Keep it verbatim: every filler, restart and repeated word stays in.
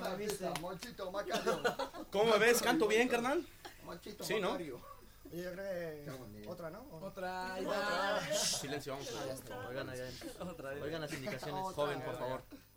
pista, pista, Monchito Macario. ¿Cómo me ves? ¿Canto bien, carnal? Monchito Sí, ¿no? Macario. Y yo creo que otra, ¿no? Otra, ahí Otra. va. Silencio, vamos. Oigan, oigan. Otra vez. Oigan las indicaciones. Otra, Joven, por otra. favor.